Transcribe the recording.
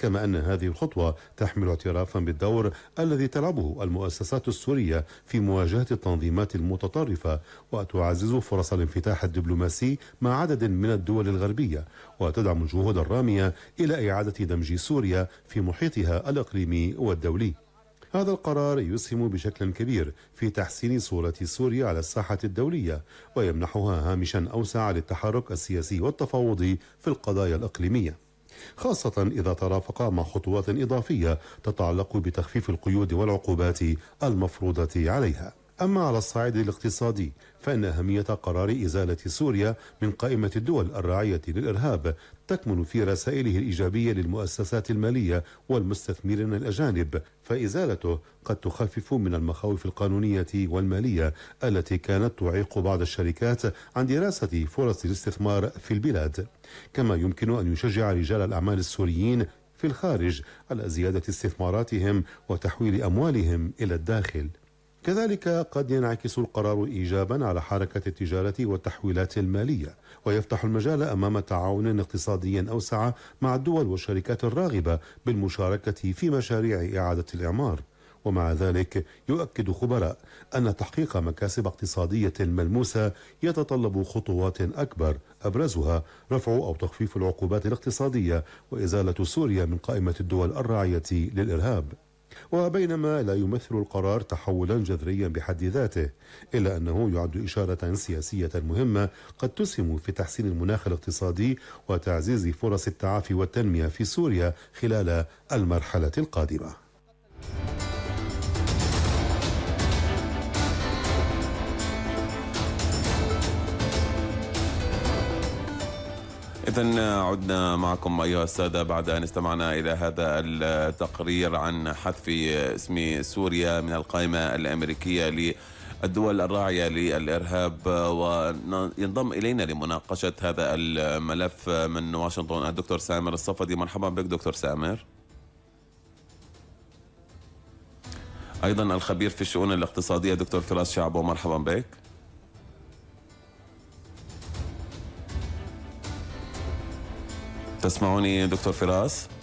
كما أن هذه الخطوة تحمل اعترافا بالدور الذي تلعبه المؤسسات السورية في مواجهة التنظيمات المتطرفة، وتعزز فرص الانفتاح الدبلوماسي مع عدد من الدول الغربية، وتدعم الجهود الرامية إلى إعادة دمج سوريا في محيطها الإقليمي والدولي. هذا القرار يسهم بشكل كبير في تحسين صورة سوريا على الساحة الدولية، ويمنحها هامشا أوسع للتحرك السياسي والتفاوضي في القضايا الإقليمية، خاصة إذا ترافق مع خطوات إضافية تتعلق بتخفيف القيود والعقوبات المفروضة عليها. أما على الصعيد الاقتصادي فإن أهمية قرار إزالة سوريا من قائمة الدول الراعية للإرهاب تكمن في رسائله الإيجابية للمؤسسات المالية والمستثمرين الأجانب، فإزالته قد تخفف من المخاوف القانونية والمالية التي كانت تعيق بعض الشركات عن دراسة فرص الاستثمار في البلاد. كما يمكن أن يشجع رجال الأعمال السوريين في الخارج على زيادة استثماراتهم وتحويل أموالهم إلى الداخل. كذلك قد ينعكس القرار إيجابا على حركة التجارة والتحويلات المالية، ويفتح المجال أمام تعاون اقتصادي أوسع مع الدول والشركات الراغبة بالمشاركة في مشاريع إعادة الإعمار. ومع ذلك يؤكد خبراء أن تحقيق مكاسب اقتصادية ملموسة يتطلب خطوات أكبر، أبرزها رفع أو تخفيف العقوبات الاقتصادية وإزالة سوريا من قائمة الدول الراعية للإرهاب. وبينما لا يمثل القرار تحولا جذريا بحد ذاته، إلا أنه يعد إشارة سياسية مهمة قد تسهم في تحسين المناخ الاقتصادي وتعزيز فرص التعافي والتنمية في سوريا خلال المرحلة القادمة. إذن عدنا معكم أيها السادة بعد أن استمعنا إلى هذا التقرير عن حذف اسم سوريا من القائمة الأمريكية للدول الراعية للإرهاب. وينضم إلينا لمناقشة هذا الملف من واشنطن الدكتور سامر الصفدي. مرحبا بك دكتور سامر. أيضا الخبير في الشؤون الاقتصادية دكتور فراس شعبو، مرحبا بك. تسمعوني دكتور فراس؟